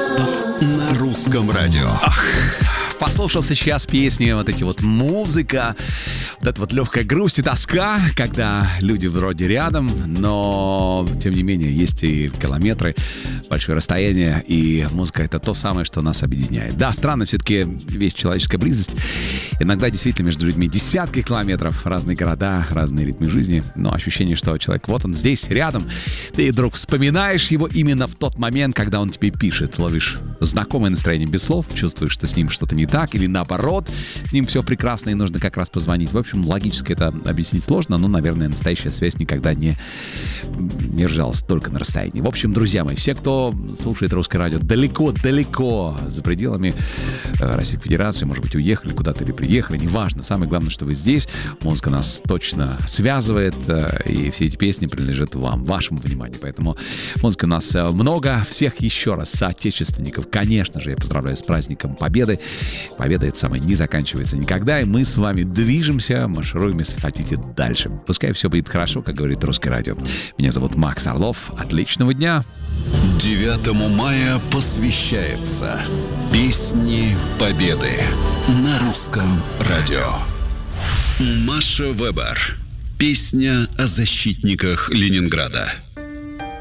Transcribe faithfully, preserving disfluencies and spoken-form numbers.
На русском радио. Ах, послушал сейчас песни, вот эти вот музыка, вот эта вот легкая грусть и тоска, когда люди вроде рядом, но тем не менее есть и километры, большое расстояние, и музыка — это то самое, что нас объединяет. Да, странно все-таки вещь человеческая близость. Иногда действительно между людьми десятки километров, разные города, разные ритмы жизни, но ощущение, что человек вот он здесь, рядом, ты вдруг вспоминаешь его именно в тот момент, когда он тебе пишет, ловишь знакомое настроение без слов, чувствуешь, что с ним что-то не так, или наоборот, с ним все прекрасно и нужно как раз позвонить. В общем, логически это объяснить сложно, но, наверное, настоящая связь никогда не, не рождалась только на расстоянии. В общем, друзья мои, все, кто слушает русское радио далеко-далеко за пределами Российской Федерации, может быть, уехали куда-то или приехали, неважно. Самое главное, что вы здесь. Музыка нас точно связывает, и все эти песни принадлежат вам, вашему вниманию. Поэтому музыки у нас много. Всех еще раз, соотечественников, конечно же, я поздравляю с праздником Победы. Победа — это самое не заканчивается никогда, и мы с вами движемся, маршируем, если хотите, дальше. Пускай все будет хорошо, как говорит русское радио. Меня зовут Макс Орлов. Отличного дня! девятому мая посвящается Песни Победы на русском радио. Маша Вебер. Песня о защитниках Ленинграда.